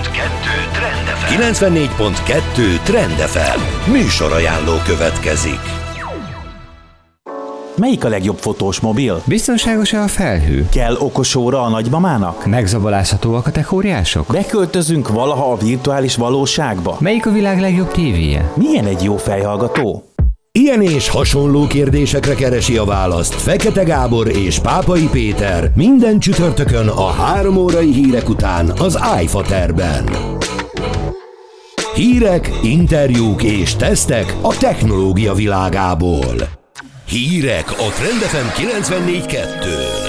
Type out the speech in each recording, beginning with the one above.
Trend FM. 94.2 Trend FM. Műsorajánló következik. Melyik a legjobb fotós mobil? Biztonságos-e a felhő? Kell okos óra a nagymamának? Megzabolázhatóak a techóriások? Beköltözünk valaha a virtuális valóságba? Melyik a világ legjobb tévéje? Milyen egy jó fejhallgató? Ilyen és hasonló kérdésekre keresi a választ Fekete Gábor és Pápai Péter minden csütörtökön a 3 órai hírek után az iFaterben. Hírek, interjúk és tesztek a technológia világából. Hírek a Trend FM 94.2-n.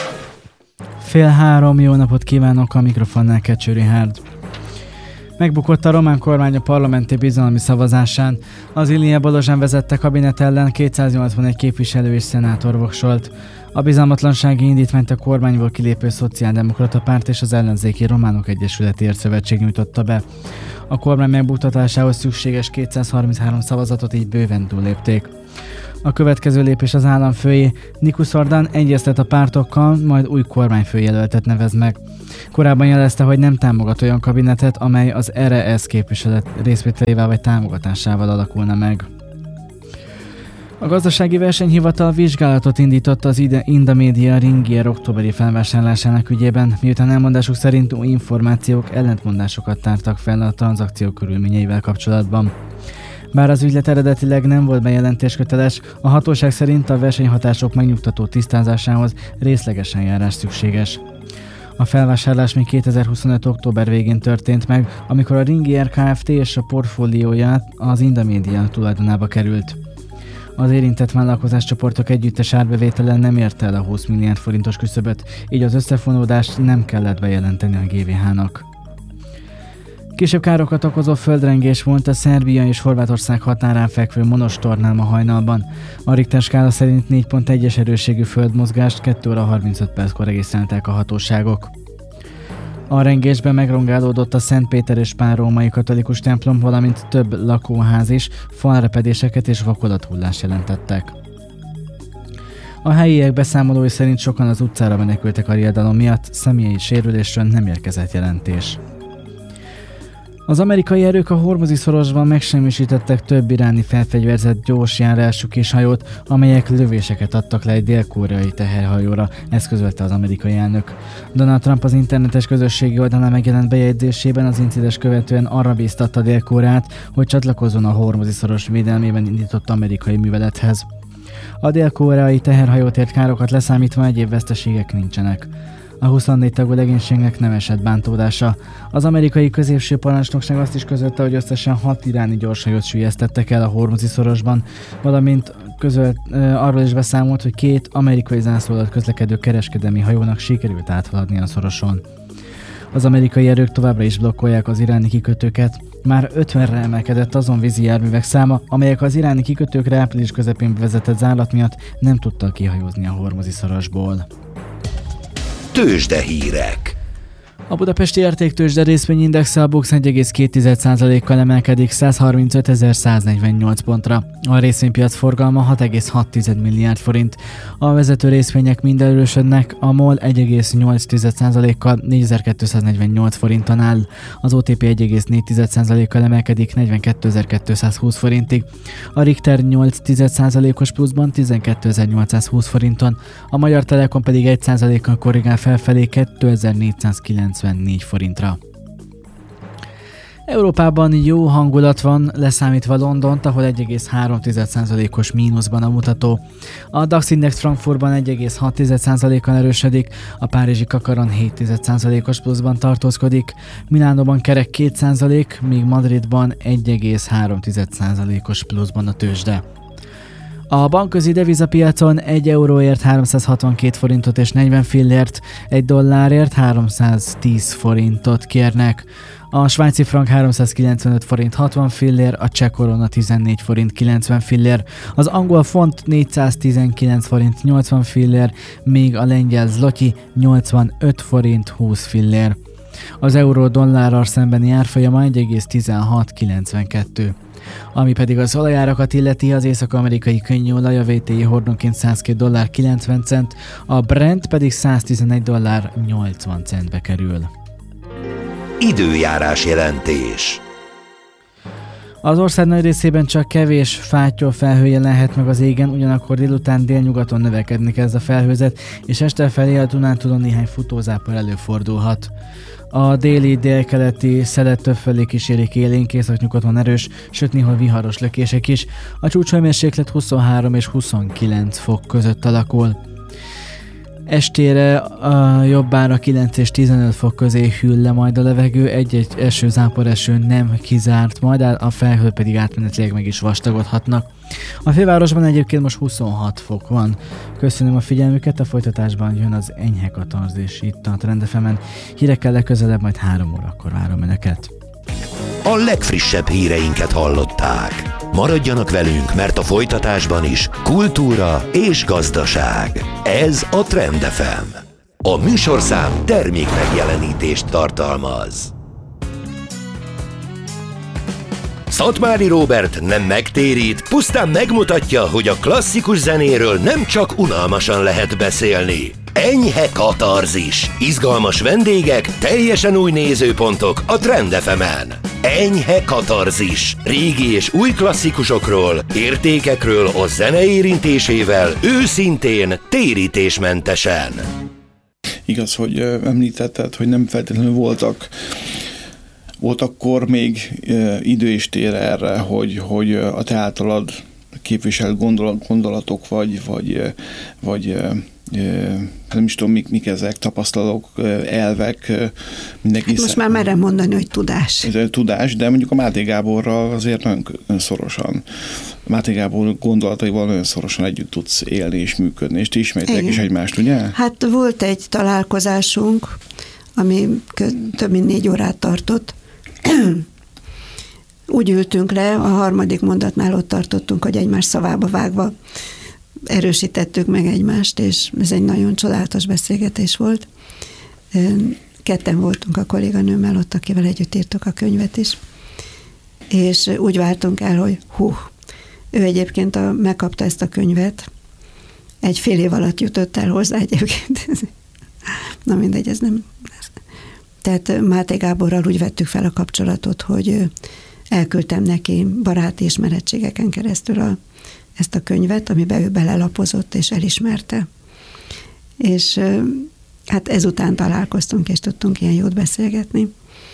2:30, jó napot kívánok, a mikrofonnál Kecső Richárd. Megbukott a román kormány a parlamenti bizalmi szavazásán. Az Ilie Balozsán vezette kabinet ellen 281 képviselő és szenátor voksolt. A bizalmatlansági indítványt a kormányból kilépő Szociáldemokrata Párt és az Ellenzéki Románok Egyesületért Szövetség nyújtotta be. A kormány megbuktatásához szükséges 233 szavazatot így bőven túllépték. A következő lépés az államfőjé. Nikus Ordan egyeztet a pártokkal, majd új kormányfőjelöltet nevez meg. Korábban jelezte, hogy nem támogat olyan kabinetet, amely az RS képviselet részvételével vagy támogatásával alakulna meg. A gazdasági versenyhivatal vizsgálatot indított az Indamedia Ringier októberi felvásárlásának ügyében, miután elmondásuk szerint új információk ellentmondásokat tártak fel a tranzakció körülményeivel kapcsolatban. Bár az ügylet eredetileg nem volt bejelentésköteles, a hatóság szerint a versenyhatások megnyugtató tisztázásához részleges eljárás szükséges. A felvásárlás még 2025. október végén történt meg, amikor a Ringier Kft. És a portfóliója az Indamedia tulajdonába került. Az érintett vállalkozáscsoportok együttes árbevétele nem érte el a 20 milliárd forintos küszöböt, így az összefonódást nem kellett bejelenteni a GVH-nak. Kisebb károkat okozó földrengés volt a Szerbia és Horvátország határán fekvő Monostornál ma hajnalban. A Richter skála szerint 4.1-es erősségű földmozgást 2 óra 35 perckor regisztrálták a hatóságok. A rengésben megrongálódott a Szent Péter és Pál római katolikus templom, valamint több lakóház is, falrepedéseket és vakolathullás jelentettek. A helyiek beszámolói szerint sokan az utcára menekültek a riadalom miatt, személyi sérülésről nem érkezett jelentés. Az amerikai erők a Hormuzi-szorosban megsemmisítettek több iráni felfegyverzett gyorsjárású kishajót, amelyek lövéseket adtak le egy dél-koreai teherhajóra, ezt közölte az amerikai elnök. Donald Trump az internetes közösségi oldalán megjelent bejegyzésében az incidens követően arra bíztatta Dél-Koreát, hogy csatlakozzon a Hormuzi-szoros védelmében indított amerikai művelethez. A dél-koreai teherhajót ért károkat leszámítva egyéb veszteségek nincsenek. A 24 tagú legénységnek nem esett bántódása. Az amerikai középső parancsnokság azt is közölte, hogy összesen 6 iráni gyorshajót süllyesztettek el a Hormuzi-szorosban, valamint arról is beszámolt, hogy 2 amerikai zászló alatt közlekedő kereskedelmi hajónak sikerült áthaladni a szoroson. Az amerikai erők továbbra is blokkolják az iráni kikötőket. Már 50-re emelkedett azon vízi járművek száma, amelyek az iráni kikötőkre április közepén vezetett zárlat miatt nem tudtak kihajózni a Hormuzi-szorosból. Tőzsdehírek. A budapesti értéktőzsde részvényindexe a BUX 1,2%-kal emelkedik 135.148 pontra. A részvénypiac forgalma 6,6 milliárd forint. A vezető részvények mind erősödnek, a MOL 1,8%-kal 4248 forinton áll. Az OTP 1,4%-kal emelkedik 42.220 forintig. A Richter 8%-os pluszban 12.820 forinton. A Magyar Telekom pedig 1%-kal korrigál felfelé 2494 forintra. Európában jó hangulat van, leszámítva Londont, ahol 1,3%-os mínuszban a mutató. A DAX Index Frankfurtban 1,6%-kal erősödik, a párizsi Kakaron 7%-os pluszban tartózkodik, Milánóban kerek 2%, míg Madridban 1,3%-os pluszban a tőzsde. A bankközi devizapiacon 1 euróért 362 forintot és 40 fillért, 1 dollárért 310 forintot kérnek. A svájci frank 395 forint 60 fillér, a cseh korona 14 forint 90 fillér, az angol font 419 forint 80 fillér, míg a lengyel zloty 85 forint 20 fillér. Az euró dollárral szembeni árfolyama 1,1692. Ami pedig az olajárakat illeti, az észak-amerikai könnyűolaj a WTI hordonként $102.90, a Brent pedig $111.80 kerül. Időjárás jelentés. Az ország nagy részében csak kevés fátyol felhő jelenhet meg az égen, ugyanakkor délután délnyugaton növekedni kezd a felhőzet, és este felé a Dunántúlon néhány futózápor előfordulhat. A déli-délkeleti szelet többfelé kísérik élénk, északnyugaton erős, sőt néhol viharos lökések is. A csúcshőmérséklet 23 és 29 fok között alakul. Estére a jobbára 9 és 15 fok közé hűl le majd a levegő, egy-egy záporeső nem kizárt, majd a felhő pedig átmenetileg meg is vastagodhatnak. A fővárosban egyébként most 26 fok van. Köszönöm a figyelmüket, a folytatásban jön az enyhe katarzis itt a Trend FM-en. Hírekkel legközelebb, majd 3 órakor várom Önöket. A legfrissebb híreinket hallották. Maradjanak velünk, mert a folytatásban is kultúra és gazdaság. Ez a Trend FM. A műsorszám termék megjelenítést tartalmaz. Szatmári Róbert nem megtérít, pusztán megmutatja, hogy a klasszikus zenéről nem csak unalmasan lehet beszélni. Enyhe katarzis, izgalmas vendégek, teljesen új nézőpontok a Trend FM-en. Enyhe katarzis, régi és új klasszikusokról, értékekről a zene érintésével, őszintén, térítésmentesen. Igaz, hogy említetted, hogy nem feltétlenül volt akkor még idő és tér erre, hogy a te általad képviselt gondolatok, vagy nem is tudom, mik ezek, tapasztalatok, elvek. Mindenki most már merem mondani, hogy tudás. Tudás, de mondjuk a Máté Gáborral azért nagyon szorosan. Máté Gábor gondolataival nagyon szorosan együtt tudsz élni és működni, és ti ismeritek is egymást, ugye? Hát volt egy találkozásunk, ami több mint 4 órát tartott. Úgy ültünk le, a 3. mondatnál ott tartottunk, hogy egymás szavába vágva erősítettük meg egymást, és ez egy nagyon csodálatos beszélgetés volt. Ketten voltunk a kolléganőmmel ott, akivel együtt írtuk a könyvet is, és úgy vártunk el, hogy ő egyébként megkapta ezt a könyvet, egy fél év alatt jutott el hozzá egyébként. Na mindegy, ez nem... Tehát Máté Gáborral úgy vettük fel a kapcsolatot, hogy elküldtem neki baráti ismerettségeken keresztül ezt a könyvet, amiben ő belelapozott és elismerte. És hát ezután találkoztunk, és tudtunk ilyen jót beszélgetni.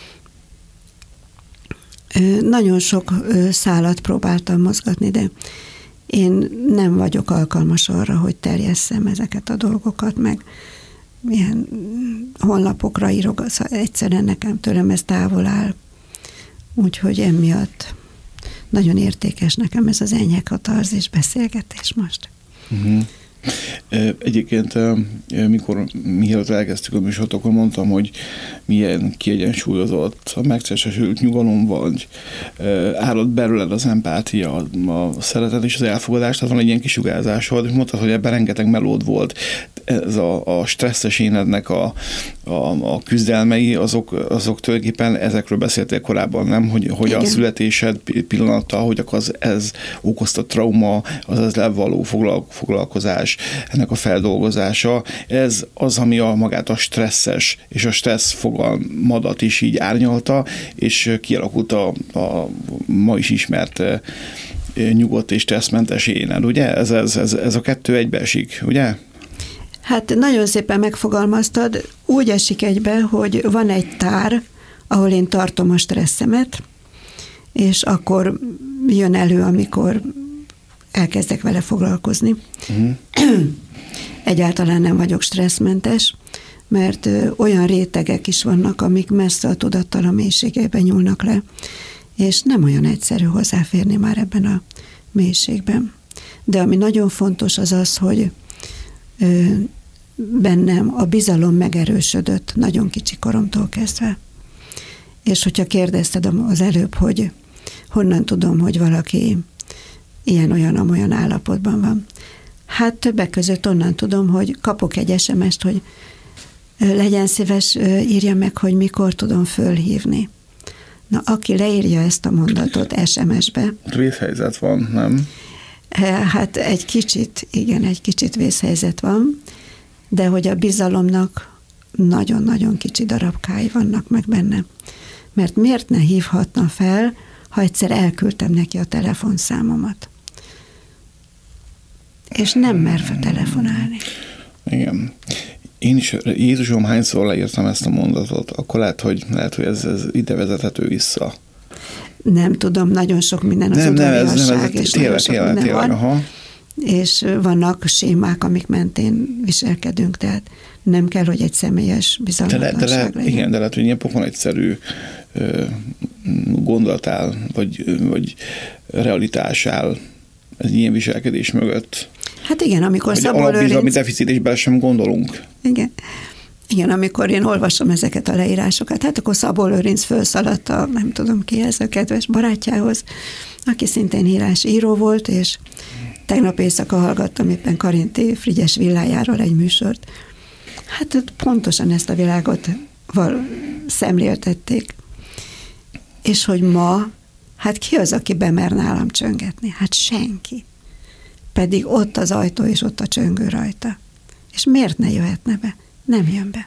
Nagyon sok szálat próbáltam mozgatni, de én nem vagyok alkalmas arra, hogy terjesszem ezeket a dolgokat, meg ilyen honlapokra írok, egyszerűen nekem tőlem ez távol áll. Úgyhogy emiatt nagyon értékes nekem ez az enyhe katarzis beszélgetés most. Uh-huh. Egyébként, mielőtt elkezdtük a műsort, akkor mondtam, hogy milyen kiegyensúlyozott, a megtestesült nyugalom vagy, árad belőled az empátia, a szeretet és az elfogadás, tehát van egy ilyen kisugárzásod, és mondtad, hogy ebben rengeteg melód volt. Ez a stresszes énednek a küzdelmei, azok tulajdonképpen ezekről beszéltél korábban, nem? Hogy a születésed pillanata, hogy ez okozta trauma, az ezzel való foglalkozás, ennek a feldolgozása, ez az, ami magát a stresszes és a stressz fogalmadat is így árnyalta, és kialakult a ma is ismert nyugodt és stresszmentes éned, ugye? Ez a kettő egybeesik, ugye? Hát nagyon szépen megfogalmaztad, úgy esik egybe, hogy van egy tár, ahol én tartom a stresszemet, és akkor jön elő, amikor elkezdek vele foglalkozni. Egyáltalán nem vagyok stresszmentes, mert olyan rétegek is vannak, amik messze a tudattalan mélységeiben nyúlnak le, és nem olyan egyszerű hozzáférni már ebben a mélységben. De ami nagyon fontos az az, hogy bennem a bizalom megerősödött nagyon kicsi koromtól kezdve. És hogyha kérdezted az előbb, hogy honnan tudom, hogy valaki ilyen-olyan állapotban van. Hát többek között onnan tudom, hogy kapok egy SMS-t, hogy legyen szíves, írja meg, hogy mikor tudom fölhívni. Na, aki leírja ezt a mondatot SMS-be... Vészhelyzet van, nem? Hát egy kicsit vészhelyzet van, de hogy a bizalomnak nagyon-nagyon kicsi darabkái vannak meg benne. Mert miért ne hívhatna fel, ha egyszer elküldtem neki a telefonszámomat? És nem mer telefonálni. Igen. Én is, Jézusom, hányszor leírtam ezt a mondatot, akkor lehet, hogy ez ide vezethető vissza. Nem tudom, nagyon sok minden az udvariasság, és nagyon sok minden van. Aha. És vannak sémák, amik mentén viselkedünk, tehát nem kell, hogy egy személyes bizalmatlanság legyen. Igen, de lehet, hogy ilyen pokon egyszerű gondolat áll, vagy realitás áll egy ilyen viselkedés mögött. Hát igen, amikor Szabó Lőrinc... alapbizalmi deficitésben sem gondolunk. Igen, amikor én olvasom ezeket a leírásokat, hát akkor Szabó Lőrinc felszaladt a, nem tudom ki ez, a kedves barátjához, aki szintén író volt, és tegnap éjszaka hallgattam éppen Karinti Frigyes villájáról egy műsort. Hát pontosan ezt a világot szemléltették. És hogy ma, hát ki az, aki bemer nálam csöngetni? Hát senki. Pedig ott az ajtó, és ott a csöngő rajta. És miért ne jöhetne be? Nem jön be.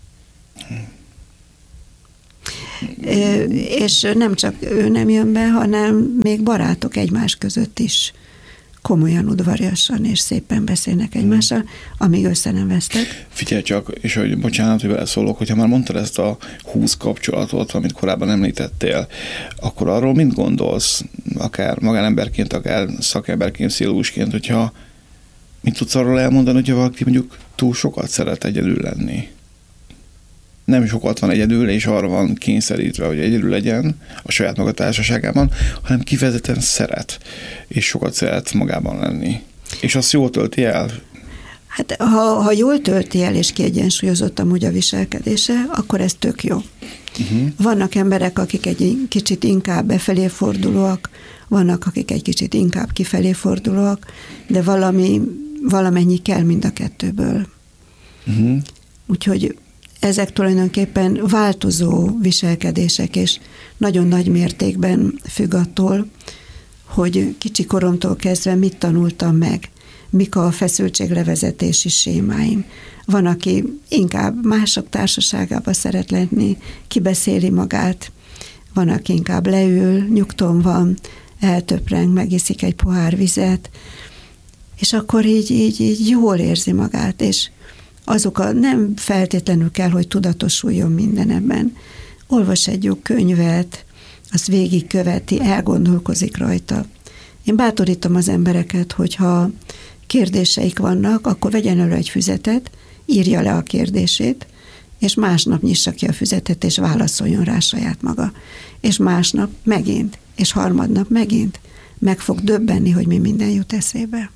És nem csak ő nem jön be, hanem még barátok egymás között is komolyan, udvariasan és szépen beszélnek egymással, amíg össze nem vesztek. Figyelj csak, és hogy bocsánat, hogy beleszólok, hogyha már mondtad ezt a 20 kapcsolatot, amit korábban említettél, akkor arról mit gondolsz, akár magánemberként, akár szakemberként, pszichológusként, hogyha mit tudsz arról elmondani, hogyha valaki mondjuk túl sokat szeret egyedül lenni? Nem sokat van egyedül, és arra van kényszerítve, hogy egyedül legyen a saját maga társaságában, hanem kifejezetten szeret, és sokat szeret magában lenni. És azt jól tölti el? Hát ha jól tölti el, és kiegyensúlyozott amúgy a viselkedése, akkor ez tök jó. Vannak emberek, akik egy kicsit inkább befelé fordulóak, vannak, akik egy kicsit inkább kifelé fordulóak, de valamennyi kell mind a kettőből. Úgyhogy ezek tulajdonképpen változó viselkedések, és nagyon nagy mértékben függ attól, hogy kicsi koromtól kezdve mit tanultam meg, mik a feszültséglevezetési sémáim. Van, aki inkább mások társaságába szeret lenni, kibeszéli magát, van, aki inkább leül, nyugton van, eltöpreng, megiszik egy pohár vizet, és akkor így jól érzi magát, és nem feltétlenül kell, hogy tudatosuljon minden ebben. Olvas egy jó könyvet, azt végigköveti, elgondolkozik rajta. Én bátorítom az embereket, hogyha kérdéseik vannak, akkor vegyen elő egy füzetet, írja le a kérdését, és másnap nyissa ki a füzetet, és válaszoljon rá saját maga. És másnap megint, és harmadnap megint meg fog döbbenni, hogy mi minden jut eszébe.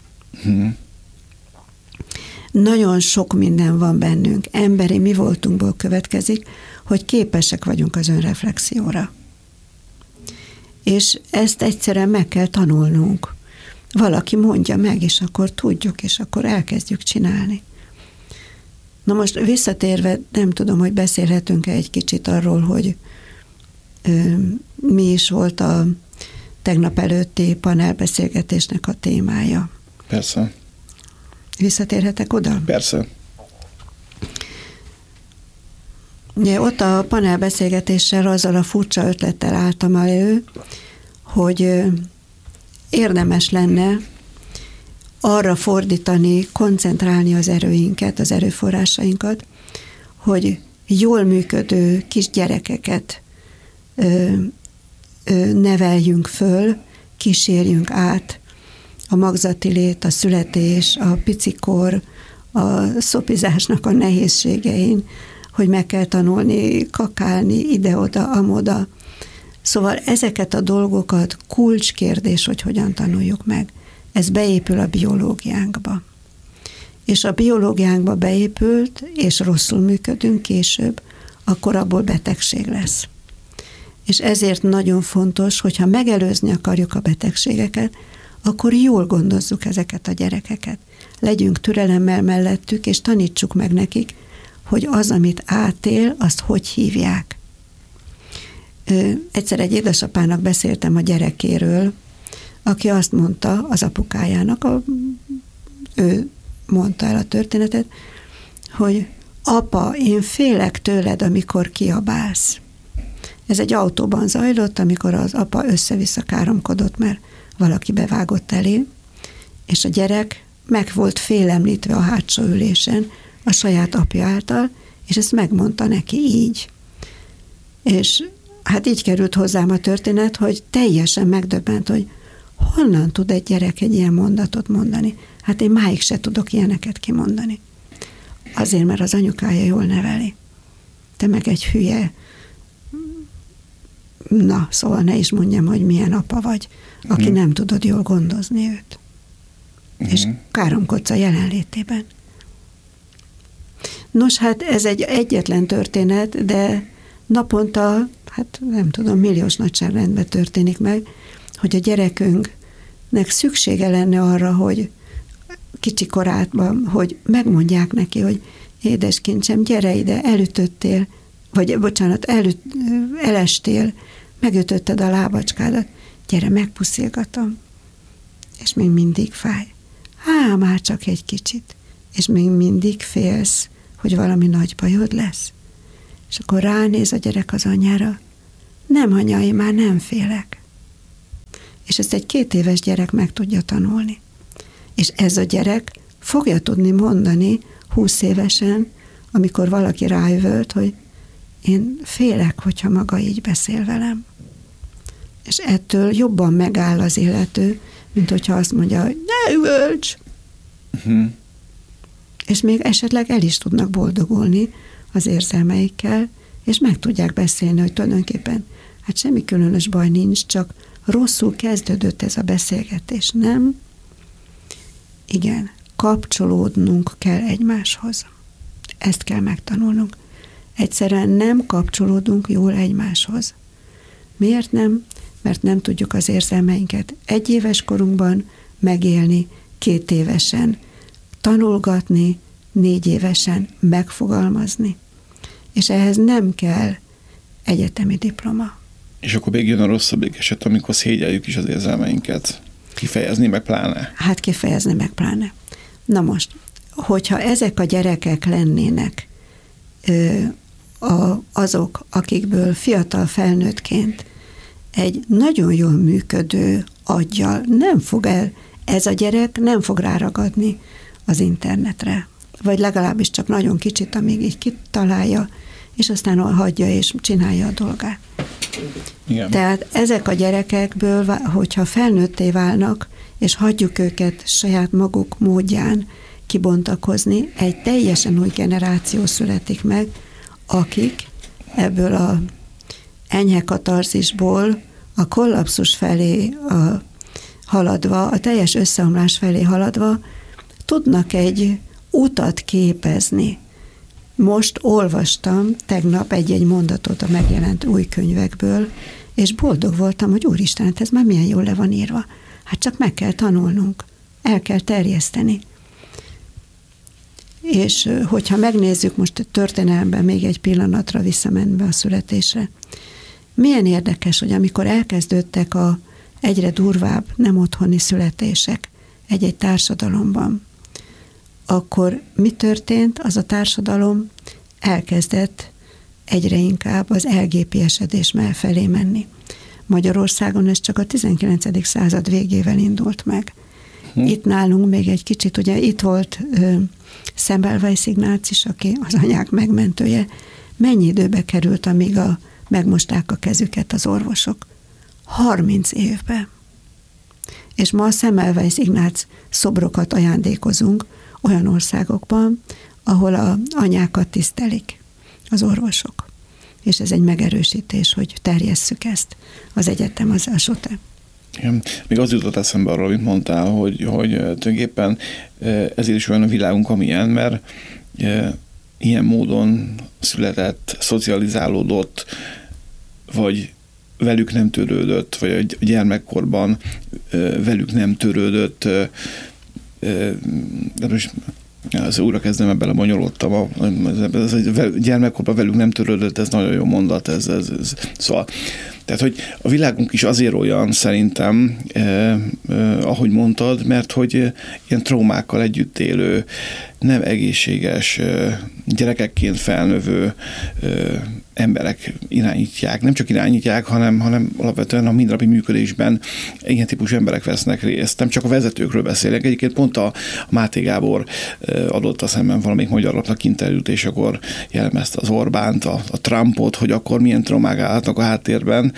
Nagyon sok minden van bennünk. Emberi mi voltunkból következik, hogy képesek vagyunk az önreflexióra. És ezt egyszerűen meg kell tanulnunk. Valaki mondja meg, és akkor tudjuk, és akkor elkezdjük csinálni. Na most visszatérve, nem tudom, hogy beszélhetünk-e egy kicsit arról, hogy mi is volt a tegnap előtti panelbeszélgetésnek a témája. Persze. Visszatérhetek oda? Persze. Ugye, ott a panelbeszélgetéssel azzal a furcsa ötlettel álltam elő, hogy érdemes lenne arra fordítani, koncentrálni az erőinket, az erőforrásainkat, hogy jól működő kis gyerekeket neveljünk föl, kísérjünk át a magzati lét, a születés, a picikor, a szopizásnak a nehézségein, hogy meg kell tanulni, kakálni ide-oda, amoda. Szóval ezeket a dolgokat kulcskérdés, hogy hogyan tanuljuk meg. Ez beépül a biológiánkba. És a biológiánkba beépült, és rosszul működünk később, akkor abból betegség lesz. És ezért nagyon fontos, hogyha megelőzni akarjuk a betegségeket, akkor jól gondozzuk ezeket a gyerekeket. Legyünk türelemmel mellettük, és tanítsuk meg nekik, hogy az, amit átél, azt hogy hívják. Egyszer egy édesapának beszéltem a gyerekéről, aki azt mondta az apukájának, ő mondta el a történetet, hogy apa, én félek tőled, amikor kiabálsz. Ez egy autóban zajlott, amikor az apa össze-vissza káromkodott, mert valaki bevágott elé, és a gyerek meg volt félemlítve a hátsó ülésen a saját apja által, és ezt megmondta neki így. És hát így került hozzám a történet, hogy teljesen megdöbbent, hogy honnan tud egy gyerek egy ilyen mondatot mondani. Hát én máig se tudok ilyeneket kimondani. Azért, mert az anyukája jól neveli. Te meg egy hülye. Na, szóval ne is mondjam, hogy milyen apa vagy, aki nem tudod jól gondozni őt. És káromkodsz a jelenlétében. Nos, hát ez egy egyetlen történet, de naponta, hát nem tudom, milliós nagyságrendben történik meg, hogy a gyerekünknek szüksége lenne arra, hogy kicsi korátban, hogy megmondják neki, hogy édes kincsem, gyere ide, elütöttél, vagy bocsánat, elestél, megütötted a lábacskádat, gyere, megpuszilgatom. És még mindig fáj. Már csak egy kicsit. És még mindig félsz, hogy valami nagy bajod lesz. És akkor ránéz a gyerek az anyjára, nem anya, én már nem félek. És ezt egy 2 éves gyerek meg tudja tanulni. És ez a gyerek fogja tudni mondani 20 évesen, amikor valaki ráüvölt, hogy én félek, hogyha maga így beszél velem. És ettől jobban megáll az illető, mint hogyha azt mondja, hogy ne üvölts! És még esetleg el is tudnak boldogulni az érzelmeikkel, és meg tudják beszélni, hogy tulajdonképpen hát semmi különös baj nincs, csak rosszul kezdődött ez a beszélgetés, nem? Igen, kapcsolódnunk kell egymáshoz. Ezt kell megtanulnunk. Egyszerűen nem kapcsolódunk jól egymáshoz. Miért nem? Mert nem tudjuk az érzelmeinket 1 éves korunkban megélni, 2 évesen tanulgatni, 4 évesen megfogalmazni. És ehhez nem kell egyetemi diploma. És akkor még jön a rosszabbik eset, amikor szégyeljük is az érzelmeinket. Kifejezni meg pláne. Hát kifejezni meg pláne. Na most, hogyha ezek a gyerekek lennének azok, akikből fiatal felnőttként egy nagyon jól működő aggyal ez a gyerek nem fog ráragadni az internetre. Vagy legalábbis csak nagyon kicsit, amíg így kitalálja, és aztán hagyja és csinálja a dolgát. Igen. Tehát ezek a gyerekekből, hogyha felnőtté válnak, és hagyjuk őket saját maguk módján kibontakozni, egy teljesen új generáció születik meg, akik ebből a enyhe katarzisból a kollapszus felé haladva, a teljes összeomlás felé haladva tudnak egy utat képezni. Most olvastam tegnap egy-egy mondatot a megjelent új könyvekből, és boldog voltam, hogy úristen, hát ez már milyen jól le van írva. Hát csak meg kell tanulnunk, el kell terjeszteni. És hogyha megnézzük most a történelemben még egy pillanatra visszamenve a születésre, milyen érdekes, hogy amikor elkezdődtek a egyre durvább nem otthoni születések egy-egy társadalomban, akkor mi történt? Az a társadalom elkezdett egyre inkább az LGP-esedés felé menni. Magyarországon ez csak a 19. század végével indult meg. Itt nálunk még egy kicsit, ugye itt volt Semmelweis Ignác, aki az anyák megmentője. Mennyi időbe került, amíg megmosták a kezüket az orvosok? 30 évbe. És ma a Semmelweis Ignác szobrokat ajándékozunk olyan országokban, ahol az anyákat tisztelik az orvosok. És ez egy megerősítés, hogy terjesszük ezt az egyetem, az SOTE. Igen. Még az jutott eszembe arról, amit mondtál, hogy tulajdonképpen ezért is olyan a világunk, amilyen, mert ilyen módon született, szocializálódott, vagy velük nem törődött, vagy a gyermekkorban velük nem törődött, de most újra kezdem, ebben a bonyolódtam. Ez gyermekkorban velük nem törődött, ez nagyon jó mondat. Szóval, tehát, hogy a világunk is azért olyan szerintem, ahogy mondtad, mert hogy ilyen traumákkal együtt élő, nem egészséges, gyerekekként felnövő emberek irányítják, nem csak irányítják, hanem alapvetően a mindennapi működésben ilyen típusú emberek vesznek részt. Nem csak a vezetőkről beszélek. Egyébként pont a Máté Gábor adott a szemben valamelyik magyar lapnak interjút, és akkor jellemezte az Orbánt, a Trumpot, hogy akkor milyen traumák állhatnak a háttérben.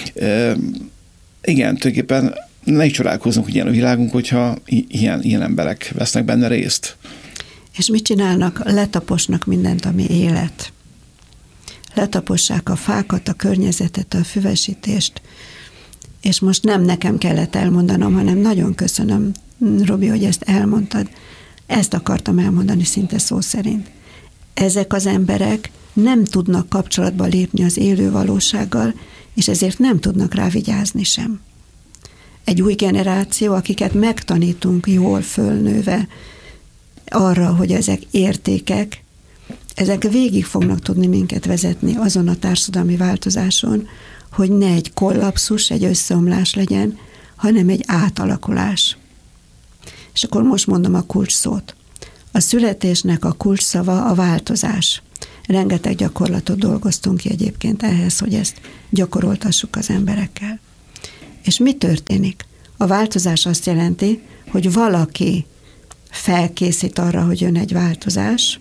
Igen, tulajdonképpen ne is csodálkozzunk, hogy ilyen a világunk, hogyha ilyen emberek vesznek benne részt. És mit csinálnak? Letaposnak mindent, ami élet. Letapossák a fákat, a környezetet, a füvesítést. És most nem nekem kellett elmondanom, hanem nagyon köszönöm, Robi, hogy ezt elmondtad. Ezt akartam elmondani szinte szó szerint. Ezek az emberek nem tudnak kapcsolatba lépni az élő valósággal, és ezért nem tudnak rá vigyázni sem. Egy új generáció, akiket megtanítunk jól fölnőve arra, hogy ezek értékek, ezek végig fognak tudni minket vezetni azon a társadalmi változáson, hogy ne egy kollapszus, egy összeomlás legyen, hanem egy átalakulás. És akkor most mondom a kulcsszót. A születésnek a kulcsszava a változás. Rengeteg gyakorlatot dolgoztunk ki egyébként ehhez, hogy ezt gyakoroltassuk az emberekkel. És mi történik? A változás azt jelenti, hogy valaki felkészít arra, hogy jön egy változás,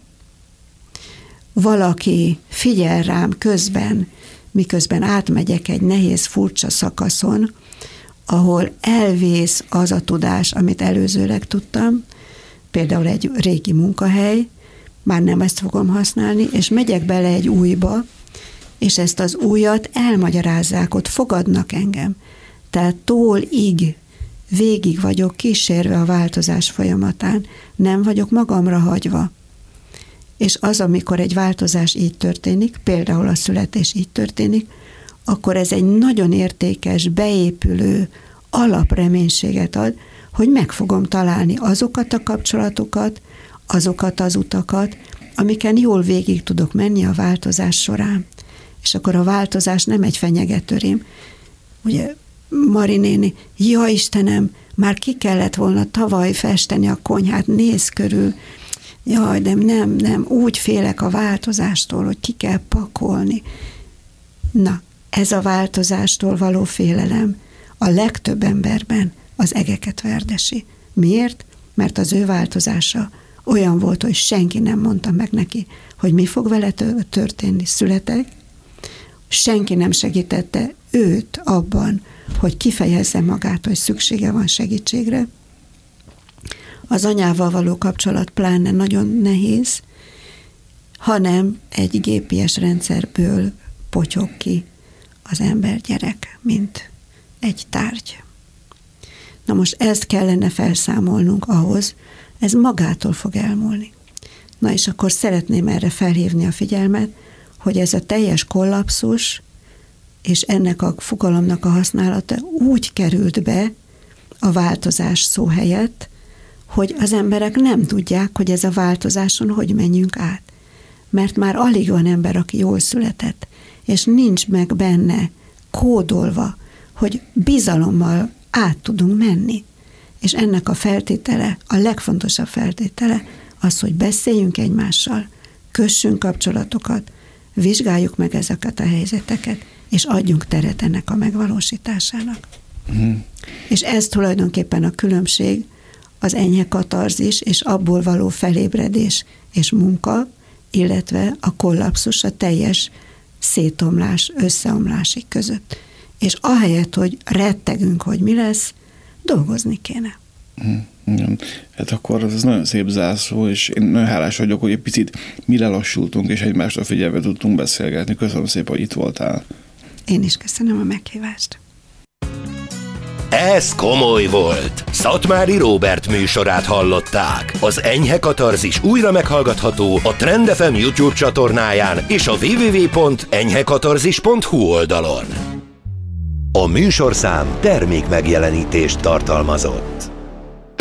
valaki figyel rám közben, miközben átmegyek egy nehéz, furcsa szakaszon, ahol elvész az a tudás, amit előzőleg tudtam, például egy régi munkahely, már nem ezt fogom használni, és megyek bele egy újba, és ezt az újat elmagyarázzák, ott fogadnak engem. Tehát tólig végig vagyok kísérve a változás folyamatán, nem vagyok magamra hagyva. És az, amikor egy változás így történik, például a születés így történik, akkor ez egy nagyon értékes, beépülő alapreménységet ad, hogy meg fogom találni azokat a kapcsolatokat, azokat az utakat, amiken jól végig tudok menni a változás során. És akkor a változás nem egy fenyegetőrém. Ugye Mari néni, ja Istenem, már ki kellett volna tavaly festeni a konyhát, néz körül, jaj, de nem, úgy félek a változástól, hogy ki kell pakolni. Na, ez a változástól való félelem a legtöbb emberben az egeket verdesi. Miért? Mert az ő változása olyan volt, hogy senki nem mondta meg neki, hogy mi fog vele történni, születek. Senki nem segítette őt abban, hogy kifejezze magát, hogy szüksége van segítségre. Az anyával való kapcsolat pláne nagyon nehéz, hanem egy GPS rendszerből potyog ki az embergyerek, mint egy tárgy. Na most ezt kellene felszámolnunk ahhoz, ez magától fog elmúlni. Na és akkor szeretném erre felhívni a figyelmet, hogy ez a teljes kollapszus, és ennek a fogalomnak a használata úgy került be a változás szó helyett, hogy az emberek nem tudják, hogy ez a változáson hogy menjünk át. Mert már alig van ember, aki jól született, és nincs meg benne kódolva, hogy bizalommal át tudunk menni. És ennek a feltétele, a legfontosabb feltétele az, hogy beszéljünk egymással, kössünk kapcsolatokat, vizsgáljuk meg ezeket a helyzeteket, és adjunk teret ennek a megvalósításának. És ez tulajdonképpen a különbség, az enyhe katarzis, és abból való felébredés és munka, illetve a kollapszus, a teljes szétomlás, összeomlásig között. És ahelyett, hogy rettegünk, hogy mi lesz, dolgozni kéne. Hát akkor ez nagyon szép zárszó, és én nagyon hálás vagyok, hogy egy picit mi lelassultunk, és egymásra figyelve tudtunk beszélgetni. Köszönöm szépen, hogy itt voltál. Én is köszönöm a meghívást. Ez komoly volt. Szatmári Róbert műsorát hallották. Az Enyhe Katarzis újra meghallgatható a Trend FM YouTube csatornáján és a www.enyhekatarzis.hu oldalon. A műsorszám termék megjelenítést tartalmazott.